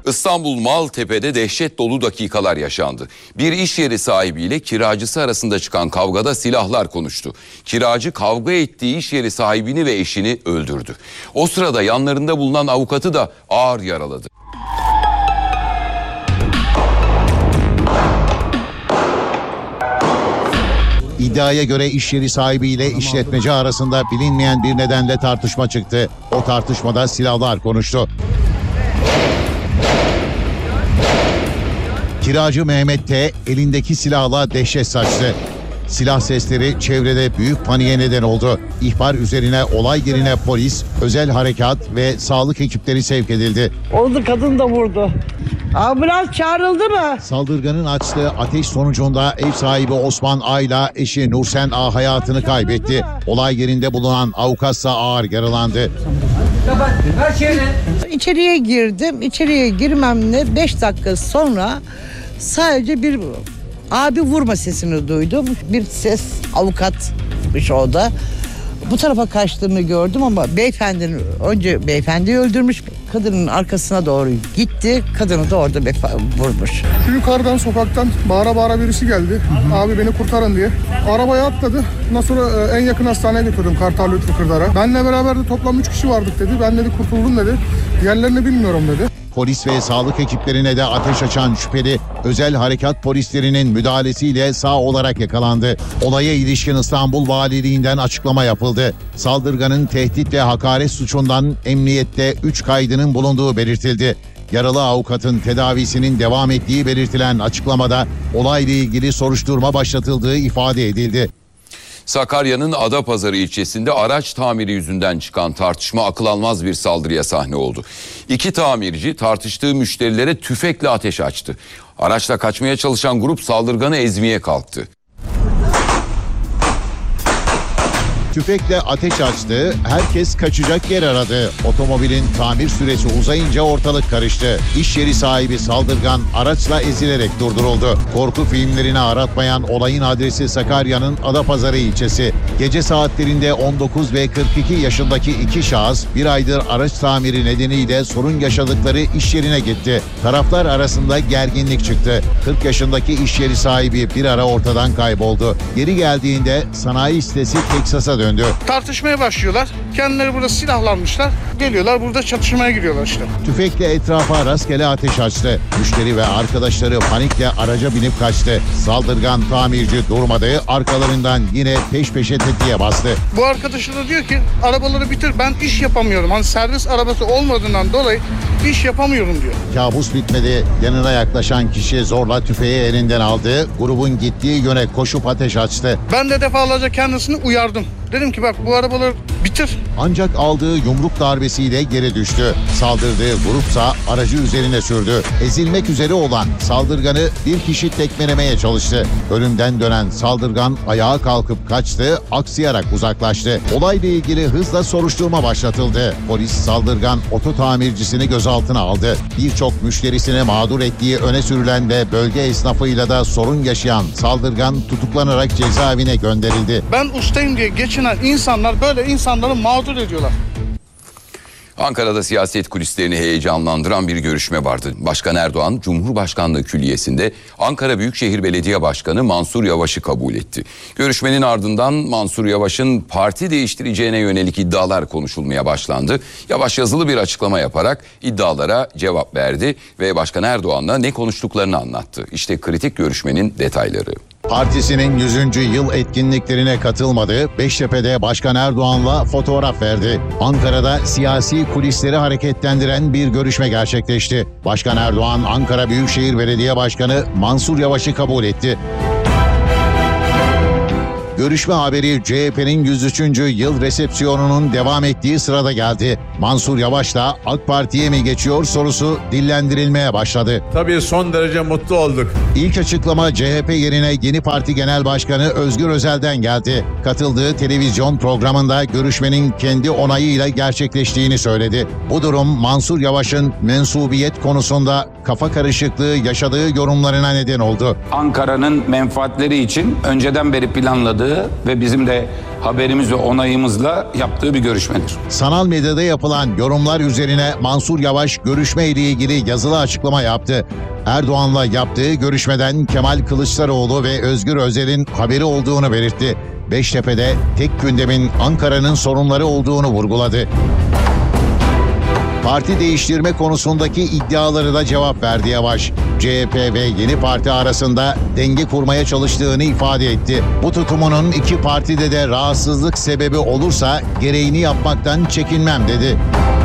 İstanbul Maltepe'de dehşet dolu dakikalar yaşandı. Bir iş yeri sahibiyle kiracısı arasında çıkan kavgada silahlar konuştu. Kiracı kavga ettiği iş yeri sahibini ve eşini öldürdü. O sırada yanlarında bulunan avukatı da ağır yaraladı. İddiaya göre iş yeri sahibiyle işletmeci arasında bilinmeyen bir nedenle tartışma çıktı. O tartışmada silahlar konuştu. Kiracı Mehmet T. elindeki silahla dehşet saçtı. Silah sesleri çevrede büyük paniğe neden oldu. İhbar üzerine olay yerine polis, özel harekat ve sağlık ekipleri sevk edildi. Oldu, kadın da vurdu. Ambulans çağrıldı mı? Saldırganın açtığı ateş sonucunda ev sahibi Osman A ile eşi Nursen A hayatını kaybetti. Olay yerinde bulunan avukatsa ağır yaralandı. İçeriye girdim. İçeriye girmemle 5 dakika sonra sadece bir abi vurma sesini duydum. Bir ses, avukatmış o da. Bu tarafa kaçtığını gördüm ama önce beyefendiyi öldürmüş, kadının arkasına doğru gitti, kadını da orada vurmuş. Şu yukarıdan sokaktan bağıra bağıra birisi geldi. Abi beni kurtarın diye. Arabaya atladı. Ondan sonra en yakın hastaneye götürdüm, Kartal Lütfü Kırdar'a. Benle beraber de toplam 3 kişi vardık dedi. Ben dedi kurtuldum dedi. Diğerlerini bilmiyorum dedi. Polis ve sağlık ekiplerine de ateş açan şüpheli özel harekat polislerinin müdahalesiyle sağ olarak yakalandı. Olaya ilişkin İstanbul Valiliğinden açıklama yapıldı. Saldırganın tehdit ve hakaret suçundan emniyette 3 kaydının bulunduğu belirtildi. Yaralı avukatın tedavisinin devam ettiği belirtilen açıklamada olayla ilgili soruşturma başlatıldığı ifade edildi. Sakarya'nın Adapazarı ilçesinde araç tamiri yüzünden çıkan tartışma akıl almaz bir saldırıya sahne oldu. İki tamirci tartıştığı müşterilere tüfekle ateş açtı. Araçla kaçmaya çalışan grup saldırganı ezmeye kalktı. Tüfekle ateş açtı, herkes kaçacak yer aradı. Otomobilin tamir süresi uzayınca ortalık karıştı. İş yeri sahibi saldırgan araçla ezilerek durduruldu. Korku filmlerini aratmayan olayın adresi Sakarya'nın Adapazarı ilçesi. Gece saatlerinde 19 ve 42 yaşındaki iki şahıs bir aydır araç tamiri nedeniyle sorun yaşadıkları iş yerine gitti. Taraflar arasında gerginlik çıktı. 40 yaşındaki iş yeri sahibi bir ara ortadan kayboldu. Geri geldiğinde sanayi sitesi Teksas'a döndü. Tartışmaya başlıyorlar. Kendileri burada silahlanmışlar. Geliyorlar, burada çatışmaya giriyorlar işte. Tüfekle etrafa rastgele ateş açtı. Müşteri ve arkadaşları panikle araca binip kaçtı. Saldırgan tamirci durmadı. Arkalarından yine peş peşe tetiğe bastı. Bu arkadaşı da diyor ki arabaları bitir, ben iş yapamıyorum. Hani servis arabası olmadığından dolayı iş yapamıyorum diyor. Kabus bitmedi. Yanına yaklaşan kişi zorla tüfeği elinden aldı. Grubun gittiği yöne koşup ateş açtı. Ben de defalarca kendisini uyardım. Dedim ki bak bu arabaları bitir. Ancak aldığı yumruk darbesiyle geri düştü. Saldırdığı grupsa aracı üzerine sürdü. Ezilmek üzere olan saldırganı bir kişi tekmelemeye çalıştı. Ölümden dönen saldırgan ayağa kalkıp kaçtı, aksayarak uzaklaştı. Olayla ilgili hızla soruşturma başlatıldı. Polis saldırgan oto tamircisini gözaltına aldı. Birçok müşterisini mağdur ettiği öne sürülen ve bölge esnafıyla da sorun yaşayan saldırgan tutuklanarak cezaevine gönderildi. Ben ustayım diye geçinen insanlar böyle insanları mağdur ediyorlar. Ankara'da siyaset kulislerini heyecanlandıran bir görüşme vardı. Başkan Erdoğan, Cumhurbaşkanlığı Külliyesi'nde Ankara Büyükşehir Belediye Başkanı Mansur Yavaş'ı kabul etti. Görüşmenin ardından Mansur Yavaş'ın parti değiştireceğine yönelik iddialar konuşulmaya başlandı. Yavaş yazılı bir açıklama yaparak iddialara cevap verdi ve Başkan Erdoğan'la ne konuştuklarını anlattı. İşte kritik görüşmenin detayları. Partisinin 100. yıl etkinliklerine katılmadı. Beştepe'de Başkan Erdoğan'la fotoğraf verdi. Ankara'da siyasi kulisleri hareketlendiren bir görüşme gerçekleşti. Başkan Erdoğan, Ankara Büyükşehir Belediye Başkanı Mansur Yavaş'ı kabul etti. Görüşme haberi CHP'nin 103. yıl resepsiyonunun devam ettiği sırada geldi. Mansur Yavaş'la AK Parti'ye mi geçiyor sorusu dillendirilmeye başladı. Tabii son derece mutlu olduk. İlk açıklama CHP yerine Yeni Parti Genel Başkanı Özgür Özel'den geldi. Katıldığı televizyon programında görüşmenin kendi onayıyla gerçekleştiğini söyledi. Bu durum Mansur Yavaş'ın mensubiyet konusunda kafa karışıklığı yaşadığı yorumlarına neden oldu. Ankara'nın menfaatleri için önceden beri planladığı hazırladığı ve bizim de haberimiz ve onayımızla yaptığı bir görüşmedir. Sanal medyada yapılan yorumlar üzerine Mansur Yavaş görüşme ile ilgili yazılı açıklama yaptı. Erdoğan'la yaptığı görüşmeden Kemal Kılıçdaroğlu ve Özgür Özel'in haberi olduğunu belirtti. Beştepe'de tek gündemin Ankara'nın sorunları olduğunu vurguladı. Parti değiştirme konusundaki iddiaları da cevap verdi Yavaş. CHP ve yeni parti arasında denge kurmaya çalıştığını ifade etti. Bu tutumunun iki partide de rahatsızlık sebebi olursa gereğini yapmaktan çekinmem dedi.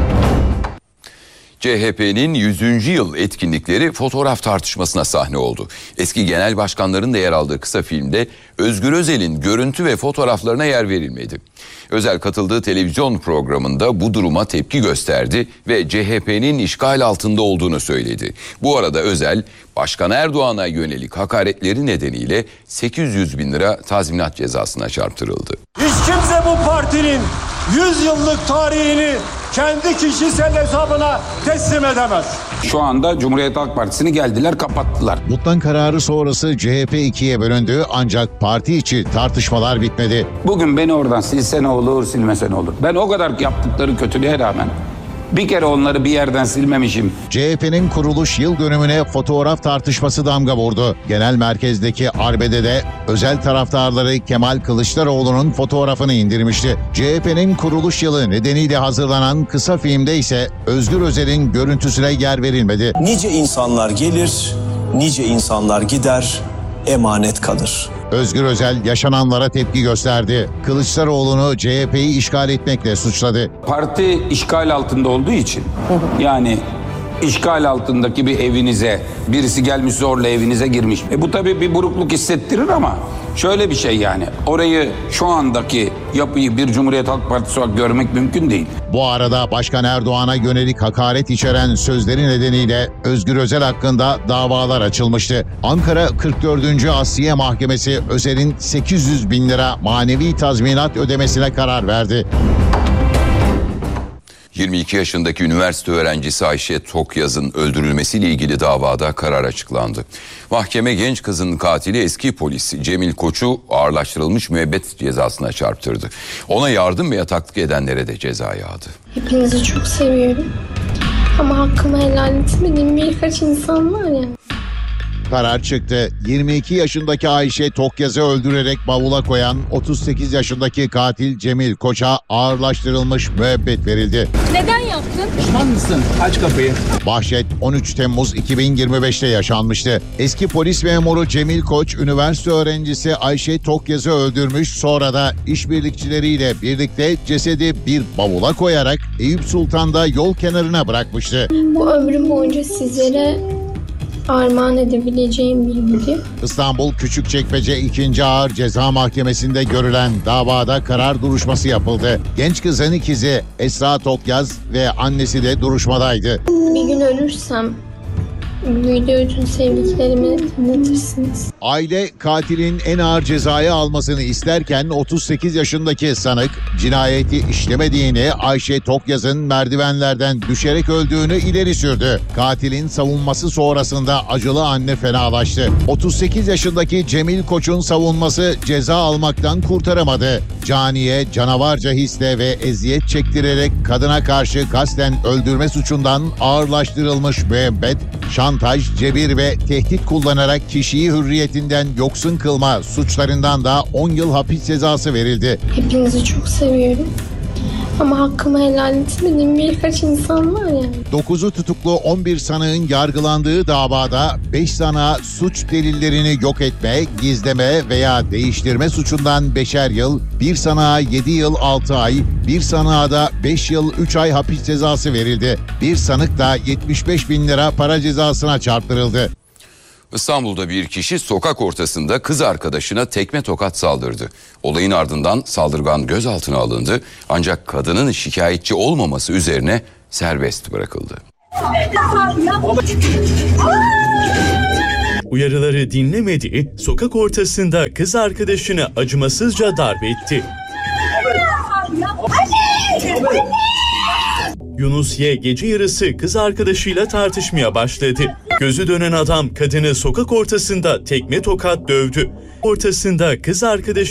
CHP'nin 100. yıl etkinlikleri fotoğraf tartışmasına sahne oldu. Eski genel başkanların da yer aldığı kısa filmde Özgür Özel'in görüntü ve fotoğraflarına yer verilmedi. Özel katıldığı televizyon programında bu duruma tepki gösterdi ve CHP'nin işgal altında olduğunu söyledi. Bu arada Özel, Başkan Erdoğan'a yönelik hakaretleri nedeniyle 800 bin lira tazminat cezasına çarptırıldı. Hiç kimse bu partinin 100 yıllık tarihini kendi kişisel hesabına teslim edemez. Şu anda Cumhuriyet Halk Partisi'ni geldiler kapattılar. Mutlak kararı sonrası CHP ikiye bölündü ancak parti içi tartışmalar bitmedi. Bugün beni oradan silse ne olur, silmese ne olur. Ben o kadar yaptıkları kötülüğe rağmen bir kere onları bir yerden silmemişim. CHP'nin kuruluş yıl dönümüne fotoğraf tartışması damga vurdu. Genel merkezdeki arbedede Özel taraftarları Kemal Kılıçdaroğlu'nun fotoğrafını indirmişti. CHP'nin kuruluş yılı nedeniyle hazırlanan kısa filmde ise Özgür Özel'in görüntüsüne yer verilmedi. Nice insanlar gelir, nice insanlar gider, emanet kalır. Özgür Özel yaşananlara tepki gösterdi. Kılıçdaroğlu'nu CHP'yi işgal etmekle suçladı. Parti işgal altında olduğu için yani işgal altındaki bir evinize birisi gelmiş zorla evinize girmiş. Bu tabii bir burukluk hissettirir ama şöyle bir şey yani orayı şu andaki yapıyı bir Cumhuriyet Halk Partisi olarak görmek mümkün değil. Bu arada Başkan Erdoğan'a yönelik hakaret içeren sözleri nedeniyle Özgür Özel hakkında davalar açılmıştı. Ankara 44. Asliye Mahkemesi Özel'in 800 bin lira manevi tazminat ödemesine karar verdi. 22 yaşındaki üniversite öğrencisi Ayşe Tokyaz'ın öldürülmesiyle ilgili davada karar açıklandı. Mahkeme genç kızın katili eski polis Cemil Koç'u ağırlaştırılmış müebbet cezasına çarptırdı. Ona yardım ve yataklık edenlere de ceza yağdı. Hepinizi çok seviyorum. Ama hakkımı helal etmediğim birkaç insan var ya. Karar çıktı. 22 yaşındaki Ayşe Tokyaz'ı öldürerek bavula koyan 38 yaşındaki katil Cemil Koç'a ağırlaştırılmış müebbet verildi. Neden yaptın? Pişman mısın? Aç kapıyı. Vahşet 13 Temmuz 2025'te yaşanmıştı. Eski polis memuru Cemil Koç, üniversite öğrencisi Ayşe Tokyaz'ı öldürmüş, sonra da işbirlikçileriyle birlikte cesedi bir bavula koyarak Eyüp Sultan'da yol kenarına bırakmıştı. Bu ömrüm boyunca sizlere armağan edebileceğim bir video. İstanbul Küçükçekmece 2. Ağır Ceza Mahkemesi'nde görülen davada karar duruşması yapıldı. Genç kızın ikizi Esra Tokyaz ve annesi de duruşmadaydı. Bir gün ölürsem videoyu tüm sevdiklerime dinletirsiniz. Aile katilin en ağır cezayı almasını isterken 38 yaşındaki sanık cinayeti işlemediğini, Ayşe Tokyaz'ın merdivenlerden düşerek öldüğünü ileri sürdü. Katilin savunması sonrasında acılı anne fenalaştı. 38 yaşındaki Cemil Koç'un savunması ceza almaktan kurtaramadı. Caniye canavarca hisle ve eziyet çektirerek kadına karşı kasten öldürme suçundan ağırlaştırılmış müebbet, şantaj, cebir ve tehdit kullanarak kişiyi hürriyetinden yoksun kılma suçlarından da 10 yıl hapis cezası verildi. Hepinizi çok seviyorum. Ama hakkımı helal etmediğim birkaç insan var ya. 9'u tutuklu 11 sanığın yargılandığı davada 5 sanığa suç delillerini yok etme, gizleme veya değiştirme suçundan 5'er yıl, bir sanığa 7 yıl 6 ay, bir sanığa da 5 yıl 3 ay hapis cezası verildi. Bir sanık da 75 bin lira para cezasına çarptırıldı. İstanbul'da bir kişi sokak ortasında kız arkadaşına tekme tokat saldırdı. Olayın ardından saldırgan gözaltına alındı ancak kadının şikayetçi olmaması üzerine serbest bırakıldı. Uyarıları dinlemedi, sokak ortasında kız arkadaşını acımasızca darp etti. Yunus Y gece yarısı kız arkadaşıyla tartışmaya başladı. Gözü dönen adam kadını sokak ortasında tekme tokat dövdü. Ortasında kız arkadaşı